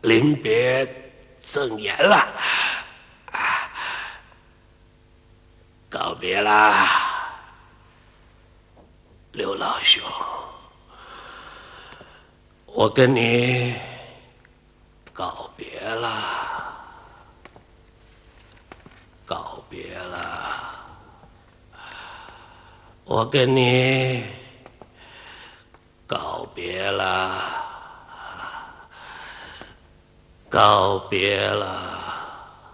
临别赠言了，告别啦，刘老兄，我跟你告别了，告别了，我跟你告别了，告别了。